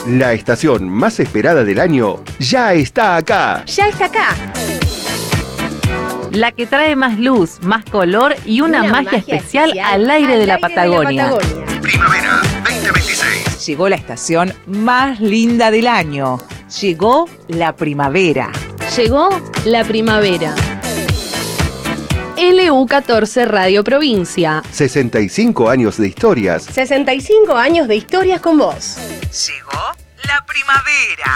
La estación más esperada del año ya está acá. Ya está acá. La que trae más luz, más color y una magia especial al aire de la Patagonia. Primavera 2026. Llegó la estación más linda del año. Llegó la primavera. Llegó la primavera. LU14 Radio Provincia. 65 años de historias. 65 años de historias con vos. Llegó la primavera.